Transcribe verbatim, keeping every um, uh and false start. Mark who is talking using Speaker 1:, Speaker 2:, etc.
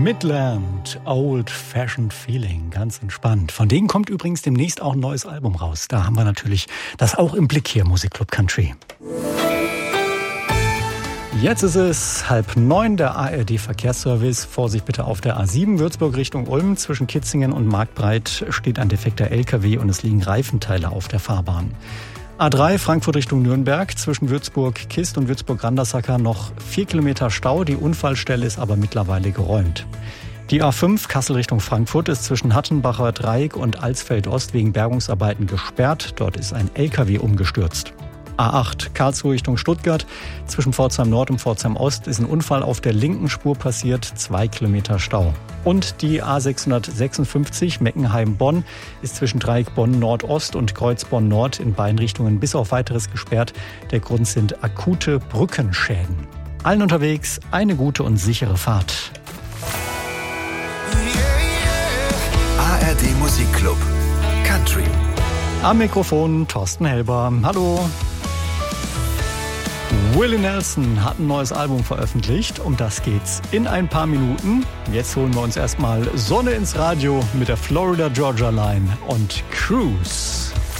Speaker 1: Midland, Old Fashioned Feeling, ganz entspannt. Von denen kommt übrigens demnächst auch ein neues Album raus. Da haben wir natürlich das auch im Blick hier, Musikclub Country. Jetzt ist es halb neun, der A R D-Verkehrsservice. Vorsicht bitte auf der A sieben, Würzburg Richtung Ulm. Zwischen Kitzingen und Marktbreit steht ein defekter L K W und es liegen Reifenteile auf der Fahrbahn. A drei, Frankfurt Richtung Nürnberg, zwischen Würzburg-Kist und Würzburg-Randersacker noch vier Kilometer Stau. Die Unfallstelle ist aber mittlerweile geräumt. Die A fünf, Kassel Richtung Frankfurt, ist zwischen Hattenbacher Dreieck und Alsfeld-Ost wegen Bergungsarbeiten gesperrt. Dort ist ein L K W umgestürzt. A acht, Karlsruhe Richtung Stuttgart. Zwischen Pforzheim Nord und Pforzheim Ost ist ein Unfall auf der linken Spur passiert. Zwei Kilometer Stau. Und die A sechshundertsechsundfünfzig, Meckenheim-Bonn, ist zwischen Dreieck Bonn Nordost und Kreuz Bonn Nord in beiden Richtungen bis auf Weiteres gesperrt. Der Grund sind akute Brückenschäden. Allen unterwegs eine gute und sichere Fahrt.
Speaker 2: A R D Musikclub Country.
Speaker 1: Am Mikrofon Thorsten Helber. Hallo. Willie Nelson hat ein neues Album veröffentlicht. Um das geht's in ein paar Minuten. Jetzt holen wir uns erstmal Sonne ins Radio mit der Florida Georgia Line und Cruise.